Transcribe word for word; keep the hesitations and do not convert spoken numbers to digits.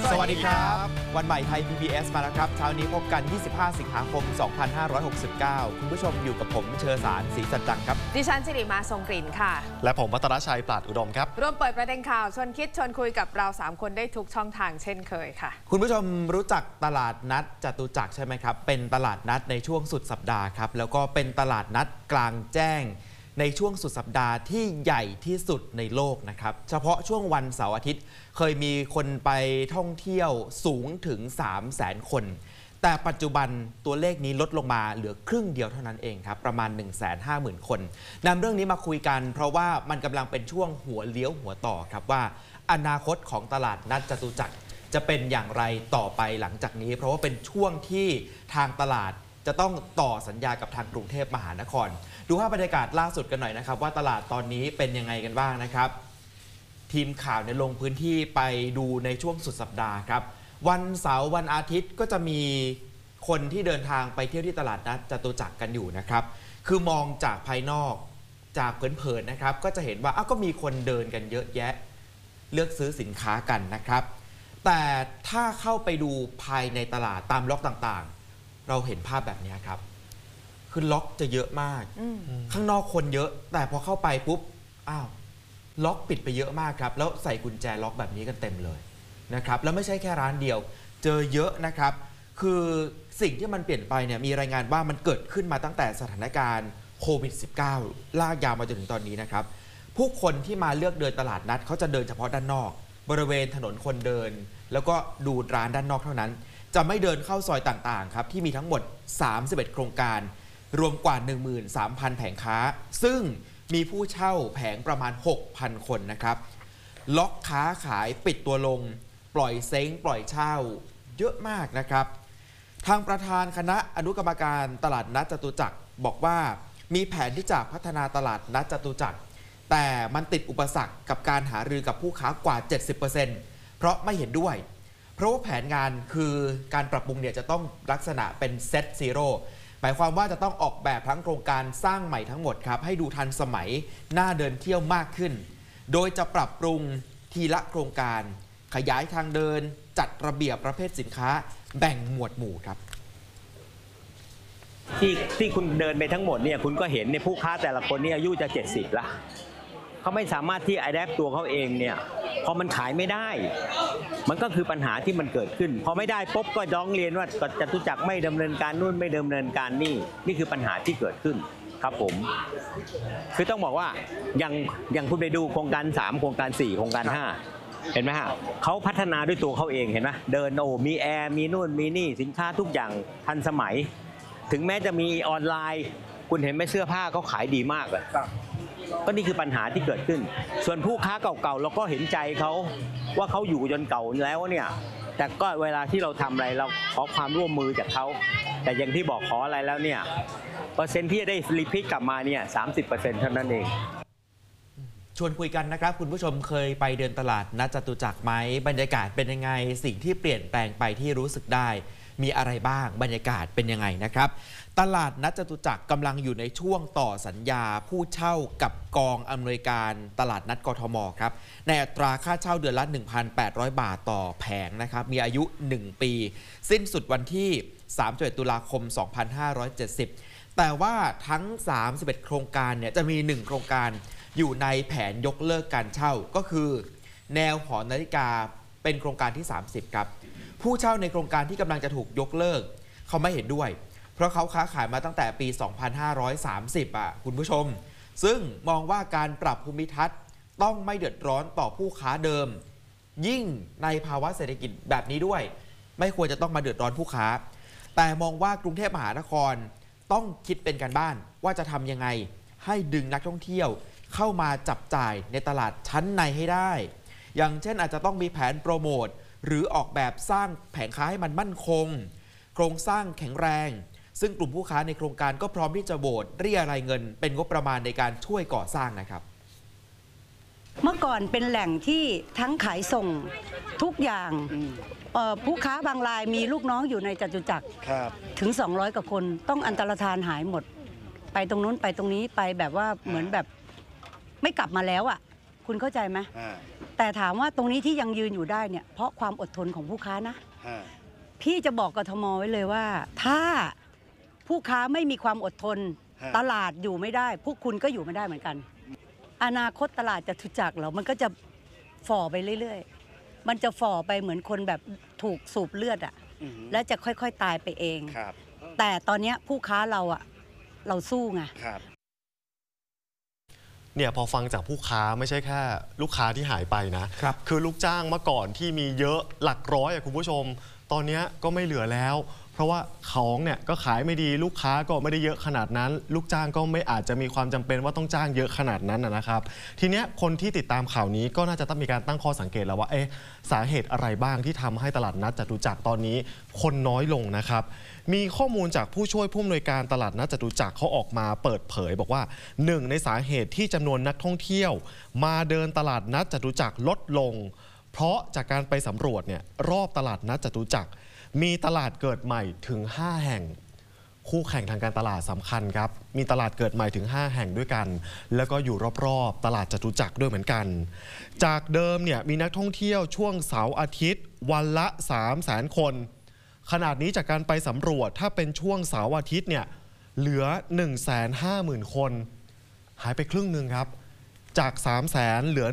สวัสดีครับวันใหม่ไทย พี บี เอส มาแล้วครับเช้านี้พบกันยี่สิบห้าสิงหาคมสองพันห้าร้อยหกสิบเก้าคุณผู้ชมอยู่กับผมเชอสารศรีสัจจังครับดิฉันสิริมาทรงกลิ่นค่ะและผมวัตรชัยปราดอุดมครับร่วมเปิดประเด็นข่าวชวนคิดชวนคุยกับเราสามคนได้ทุกช่องทางเช่นเคยค่ะคุณผู้ชมรู้จักตลาดนัดจตุจักรใช่ไหมครับเป็นตลาดนัดในช่วงสุดสัปดาห์ครับแล้วก็เป็นตลาดนัดกลางแจ้งในช่วงสุดสัปดาห์ที่ใหญ่ที่สุดในโลกนะครับเฉพาะช่วงวันเสาร์อาทิตย์เคยมีคนไปท่องเที่ยวสูงถึง สามแสน คนแต่ปัจจุบันตัวเลขนี้ลดลงมาเหลือครึ่งเดียวเท่านั้นเองครับประมาณ หนึ่งแสนห้าหมื่น คนนำเรื่องนี้มาคุยกันเพราะว่ามันกำลังเป็นช่วงหัวเลี้ยวหัวต่อครับว่าอนาคตของตลาดนัดจตุจักรจะเป็นอย่างไรต่อไปหลังจากนี้เพราะว่าเป็นช่วงที่ทางตลาดจะต้องต่อสัญญากับทางกรุงเทพมหานครดูภาพบรรยากาศล่าสุดกันหน่อยนะครับว่าตลาดตอนนี้เป็นยังไงกันบ้างนะครับทีมข่าวเนี่ยลงพื้นที่ไปดูในช่วงสุดสัปดาห์ครับวันเสาร์วันอาทิตย์ก็จะมีคนที่เดินทางไปเที่ยวที่ตลาดนัดจตุจักรกันอยู่นะครับคือมองจากภายนอกจากเผินๆนะครับก็จะเห็นว่าอ้าวก็มีคนเดินกันเยอะแยะเลือกซื้อสินค้ากันนะครับแต่ถ้าเข้าไปดูภายในตลาดตามล็อกต่างๆเราเห็นภาพแบบนี้ครับคือล็อกจะเยอะมากข้างนอกคนเยอะแต่พอเข้าไปปุ๊บอ้าวล็อกปิดไปเยอะมากครับแล้วใส่กุญแจล็อกแบบนี้กันเต็มเลยนะครับแล้วไม่ใช่แค่ร้านเดียวเจอเยอะนะครับคือสิ่งที่มันเปลี่ยนไปเนี่ยมีรายงานว่ามันเกิดขึ้นมาตั้งแต่สถานการณ์โควิด สิบเก้า ลากยาวมาจนถึงตอนนี้นะครับผู้คนที่มาเลือกเดินตลาดนัดเขาจะเดินเฉพาะด้านนอกบริเวณถนนคนเดินแล้วก็ดูร้านด้านนอกเท่านั้นจะไม่เดินเข้าซอยต่างๆครับที่มีทั้งหมดสามสิบเอ็ดโครงการรวมกว่า หนึ่งหมื่นสามพัน แผงค้าซึ่งมีผู้เช่าแผงประมาณ หกพัน คนนะครับล็อกค้าขายปิดตัวลงปล่อยเซ้งปล่อยเช่าเยอะมากนะครับทางประธานคณะอนุกรรมการตลาดนัดจตุจักรบอกว่ามีแผนที่จะพัฒนาตลาดนัดจตุจักรแต่มันติดอุปสรรคกับการหารือกับผู้ค้ากว่า เจ็ดสิบเปอร์เซ็นต์ เพราะไม่เห็นด้วยเพราะว่าแผนงานคือการปรับปรุงเนี่ยจะต้องลักษณะเป็นเซตซีโร่หมายความว่าจะต้องออกแบบทั้งโครงการสร้างใหม่ทั้งหมดครับให้ดูทันสมัยน่าเดินเที่ยวมากขึ้นโดยจะปรับปรุงทีละโครงการขยายทางเดินจัดระเบียบประเภทสินค้าแบ่งหมวดหมู่ครับที่ที่คุณเดินไปทั้งหมดเนี่ยคุณก็เห็นในผู้ค้าแต่ละคนนี่อายุจะเจ็ดสิบละเขาไม่สามารถที่อัดแอปตัวเขาเองเนี่ยพอมันขายไม่ได้มันก็คือปัญหาที่มันเกิดขึ้นพอไม่ได้ปุ๊บก็ร้องเรียนว่าจตุจักรไม่ดำเนินการนู่นไม่ดำเนินการนี่นี่คือปัญหาที่เกิดขึ้นครับผมคือต้องบอกว่าอย่างอย่างคุณไปดูโครงการสามโครงการสี่โครงการห้าเห็นไหมฮะเขาพัฒนาด้วยตัวเขาเองเห็นไหมเดินโอ้มีแอร์มีนู่นมีนี่สินค้าทุกอย่างทันสมัยถึงแม้จะมีออนไลน์คุณเห็นไหมเสื้อผ้าเขาขายดีมากเลยก็นี่คือปัญหาที่เกิดขึ้นส่วนผู้ค้าเก่าๆเราก็เห็นใจเขาว่าเขาอยู่จนเก่าแล้วเนี่ยแต่ก็เวลาที่เราทำอะไรเราขอความร่วมมือจากเขาแต่อย่างที่บอกขออะไรแล้วเนี่ยเปอร์เซ็นต์ที่จะได้รีพีทกลับมาเนี่ยสามสิบเปอร์เซ็นต์เท่านั้นเองชวนคุยกันนะครับคุณผู้ชมเคยไปเดินตลาดนัดจตุจักรไหมบรรยากาศเป็นยังไงสิ่งที่เปลี่ยนแปลงไปที่รู้สึกได้มีอะไรบ้างบรรยากาศเป็นยังไงนะครับตลาดนัดจตุจักรกำลังอยู่ในช่วงต่อสัญญาผู้เช่ากับกองอำนวยการตลาดนัดกทมครับในอัตราค่าเช่าเดือนละ หนึ่งพันแปดร้อย บาทต่อแผงนะครับมีอายุหนึ่งปีสิ้นสุดวันที่สามสิบเอ็ดตุลาคมสองพันห้าร้อยเจ็ดสิบแต่ว่าทั้งสามสิบเอ็ดโครงการเนี่ยจะมีหนึ่งโครงการอยู่ในแผนยกเลิกการเช่าก็คือแนวหอนาฬิกาเป็นโครงการที่สามสิบครับผู้เช่าในโครงการที่กำลังจะถูกยกเลิกเขาไม่เห็นด้วยเพราะเขาค้าขายมาตั้งแต่ปีสองพันห้าร้อยสามสิบอ่ะคุณผู้ชมซึ่งมองว่าการปรับภูมิทัศน์ต้องไม่เดือดร้อนต่อผู้ค้าเดิมยิ่งในภาวะเศรษฐกิจแบบนี้ด้วยไม่ควรจะต้องมาเดือดร้อนผู้ค้าแต่มองว่ากรุงเทพมหานครต้องคิดเป็นการบ้านว่าจะทำยังไงให้ดึงนักท่องเที่ยวเข้ามาจับจ่ายในตลาดชั้นในให้ได้อย่างเช่นอาจจะต้องมีแผนโปรโมทหรือออกแบบสร้างแผงค้าให้มันมั่นคงโครงสร้างแข็งแรงซึ่งกลุ่มผู้ค้าในโครงการก็พร้อมที่จะโหวตเรียรายเงินเป็นงบประมาณในการช่วยก่อสร้างนะครับเมื่อก่อนเป็นแหล่งที่ทั้งขายส่งทุกอย่างผู้ค้าบางรายมีลูกน้องอยู่ในจตุจักรถึงสองร้อยกว่าคนต้องอันตรธานหายหมดไปตรงนู้นไปตรงนี้ไปแบบว่าเหมือนแบบไม่กลับมาแล้วอ่ะคุณเข้าใจไหมแต่ถามว่าตรงนี้ที่ยังยืนอยู่ได้เนี่ยเพราะความอดทนของผู้ค้านะพี่จะบอกกทมไว้เลยว่า ถ้าผู้ค้าไม่มีความอดทนตลาดอยู่ไม่ได้พวกคุณก็อยู่ไม่ได้เหมือนกัน อนาคตตลาดจตุจักรเหรอมันก็จะฝ่อไปเรื่อยๆมันจะฝ่อไปเหมือนคนแบบถูกสูบเลือดอ่ะและจะค่อยๆตายไปเองแต่ตอนนี้ผู้ค้าเราอ่ะเราสู้ไงเนี่ยพอฟังจากผู้ค้าไม่ใช่แค่ลูกค้าที่หายไปนะครับคือลูกจ้างเมื่อก่อนที่มีเยอะหลักร้อยอะคุณผู้ชมตอนนี้ก็ไม่เหลือแล้วเพราะว่าของเนี่ยก็ขายไม่ดีลูกค้าก็ไม่ได้เยอะขนาดนั้นลูกจ้างก็ไม่อาจจะมีความจำเป็นว่าต้องจ้างเยอะขนาดนั้นนะครับทีเนี้ยคนที่ติดตามข่าวนี้ก็น่าจะต้องมีการตั้งข้อสังเกตแล้วว่าเอ๊ะสาเหตุอะไรบ้างที่ทำให้ตลาดนัดจตุจักรตอนนี้คนน้อยลงนะครับมีข้อมูลจากผู้ช่วยผู้อำนวยการตลาดนัดจตุจักรเขาออกมาเปิดเผยบอกว่าหนึ่งในสาเหตุที่จำนวนนักท่องเที่ยวมาเดินตลาดนัดจตุจักรลดลงเพราะจากการไปสำรวจเนี่ยรอบตลาดนัดจตุจักรมีตลาดเกิดใหม่ถึงห้าแห่งคู่แข่งทางการตลาดสำคัญครับมีตลาดเกิดใหม่ถึงห้าแห่งด้วยกันแล้วก็อยู่รอบๆตลาดจตุจักรด้วยเหมือนกันจากเดิมเนี่ยมีนักท่องเที่ยวช่วงเสาร์อาทิตย์วันละ สามแสน คนขนาดนี้จากการไปสำรวจถ้าเป็นช่วงเสาร์อาทิตย์เนี่ยเหลือ หนึ่งแสนห้าหมื่น คนหายไปครึ่งหนึ่งครับจาก สามแสน เหลือ